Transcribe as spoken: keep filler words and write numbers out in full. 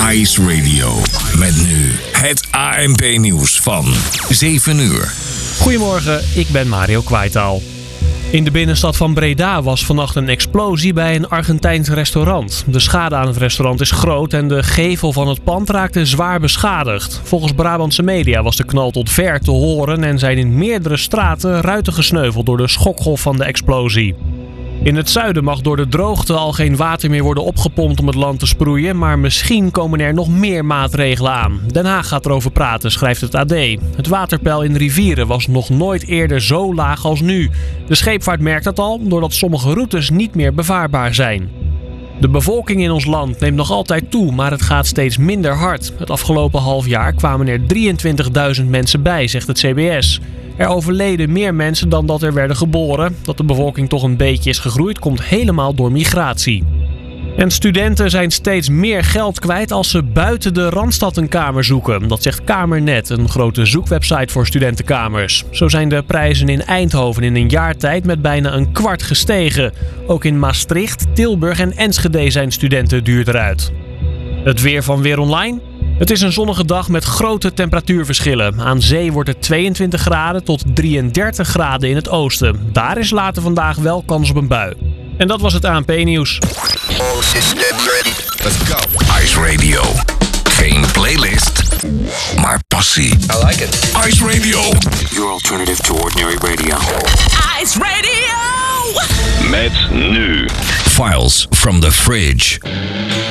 Ice Radio. Met nu het A N P-nieuws van zeven uur. Goedemorgen, ik ben Mario Kwaitaal. In de binnenstad van Breda was vannacht een explosie bij een Argentijns restaurant. De schade aan het restaurant is groot en de gevel van het pand raakte zwaar beschadigd. Volgens Brabantse media was de knal tot ver te horen en zijn in meerdere straten ruiten gesneuveld door de schokgolf van de explosie. In het zuiden mag door de droogte al geen water meer worden opgepompt om het land te sproeien, maar misschien komen er nog meer maatregelen aan. Den Haag gaat erover praten, schrijft het A D. Het waterpeil in rivieren was nog nooit eerder zo laag als nu. De scheepvaart merkt dat al, doordat sommige routes niet meer bevaarbaar zijn. De bevolking in ons land neemt nog altijd toe, maar het gaat steeds minder hard. Het afgelopen half jaar kwamen er drieëntwintigduizend mensen bij, zegt het C B S. Er overleden meer mensen dan dat er werden geboren. Dat de bevolking toch een beetje is gegroeid, komt helemaal door migratie. En studenten zijn steeds meer geld kwijt als ze buiten de Randstad een kamer zoeken. Dat zegt Kamernet, een grote zoekwebsite voor studentenkamers. Zo zijn de prijzen in Eindhoven in een jaar tijd met bijna een kwart gestegen. Ook in Maastricht, Tilburg en Enschede zijn studenten duurder uit. Het weer van Weer Online. Het is een zonnige dag met grote temperatuurverschillen. Aan zee wordt het tweeëntwintig graden tot drieëndertig graden in het oosten. Daar is later vandaag wel kans op een bui. En dat was het A N P-nieuws. Let's go. Ice Radio. Geen playlist, maar passie. I like it. Ice Radio. Your alternative to ordinary radio. Ice Radio! Met nu Files from the Fridge.